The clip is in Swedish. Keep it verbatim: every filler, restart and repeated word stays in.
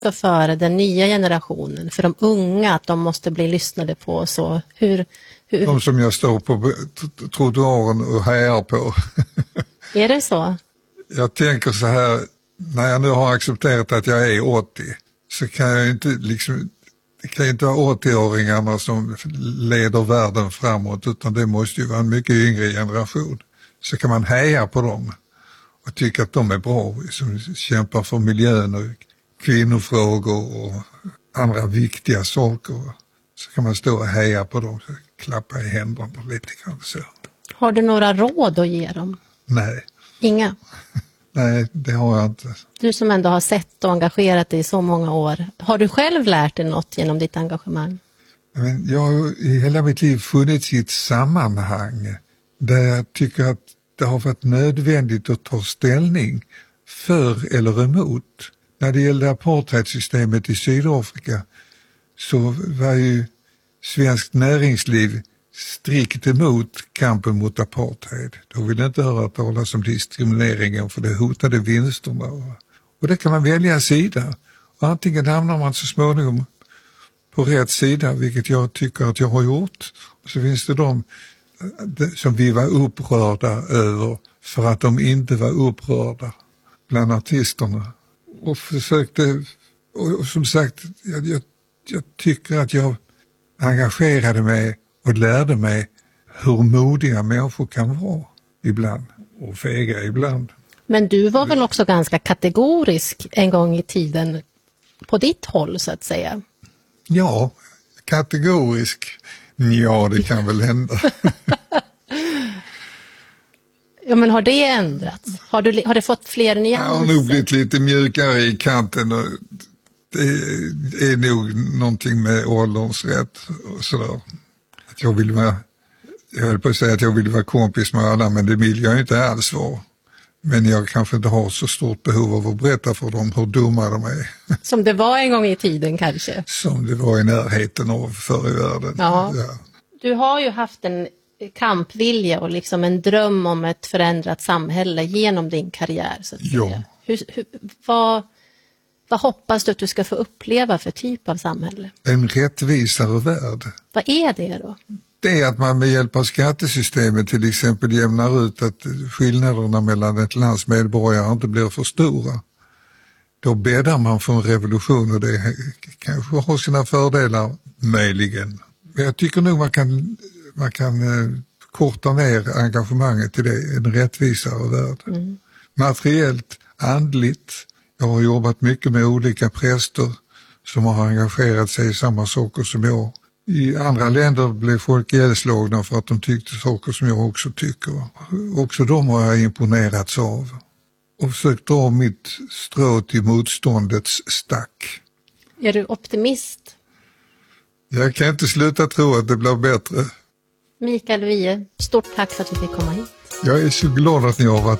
för den nya generationen, för de unga, att de måste bli lyssnade på? Så hur, hur... De som jag står på trottoaren och hejar på. Är det så? Jag tänker så här, när jag nu har accepterat att jag är åttio, så kan jag inte liksom, det kan inte vara åttio-åringarna som leder världen framåt, utan det måste ju vara en mycket yngre generation. Så kan man heja på dem och tycka att de är bra, som kämpar för miljön och kvinnofrågor och andra viktiga saker. Så kan man stå och heja på dem, så klappa i händerna lite grann så. Har du några råd att ge dem? Nej. Inga? Nej, det har jag inte. Du som ändå har sett och engagerat dig i så många år. Har du själv lärt dig något genom ditt engagemang? Men jag har i hela mitt liv funnits i ett sammanhang där jag tycker att det har varit nödvändigt att ta ställning för eller emot. När det gällde apartheidsystemet i Sydafrika så var ju svenskt näringsliv strikt emot kampen mot apartheid. Då ville inte höra talas om diskrimineringen, för det hotade vinsterna. Och det kan man välja sida. Och antingen hamnar man så småningom på rätt sida, vilket jag tycker att jag har gjort. Och så finns det de som vi var upprörda över för att de inte var upprörda bland artisterna. Och försökte, och som sagt, jag, jag, jag tycker att jag engagerade mig och lärde mig hur modiga människor kan vara ibland och fega ibland. Men du var väl också ganska kategorisk en gång i tiden på ditt håll, så att säga? Ja, kategorisk. Ja, det kan väl hända. Ja, men har det ändrats? Har du, har det fått fler nyanser? Jag har nog blivit lite mjukare i kanten, och det är nog någonting med ålderns rätt och sådär. Att jag vill vara, jag höll på att säga att jag vill vara kompis med alla, men det vill jag inte alls vara. Men jag kanske inte har så stort behov av att berätta för dem hur dumma de är. Som det var en gång i tiden kanske? Som det var i närheten av förr i världen. Ja. Ja. Du har ju haft en kampvilja och liksom en dröm om ett förändrat samhälle genom din karriär, så att Ja. säga. Hur, hur, vad, vad hoppas du att du ska få uppleva för typ av samhälle? En rättvisare värld. Vad är det då? Det är att man med hjälp av skattesystemet till exempel jämnar ut att skillnaderna mellan ett lands medborgare inte blir för stora. Då bäddar man för en revolution, och det kanske har sina fördelar, möjligen. Men jag tycker nog man kan, man kan eh, korta ner engagemanget till det, en rättvisare värld. Mm. Materiellt, andligt. Jag har jobbat mycket med olika präster som har engagerat sig i samma saker som jag. I andra länder blev folk ihjälslagna för att de tyckte saker som jag också tycker. Också de har jag imponerats av. Och försökt dra mitt strå till motståndets stack. Är du optimist? Jag kan inte sluta tro att det blir bättre. Mikael Wiehe, stort tack för att vi fick komma hit. Jag är så glad att ni har varit